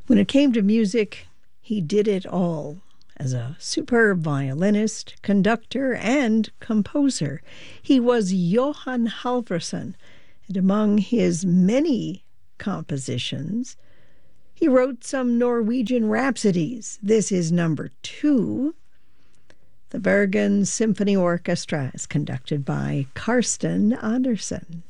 When it came to music, he did it all. As a superb violinist, conductor, and composer, he was Johann Halvorson, and among his many compositions, he wrote some Norwegian rhapsodies. This is number 2. The Bergen Symphony Orchestra is conducted by Karsten Andersen.